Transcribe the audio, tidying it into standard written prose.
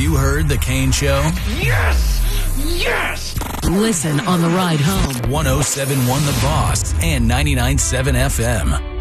you heard The Kane Show? Yes! Yes! Listen on the ride home. 107.1 The Boss and 99.7 FM.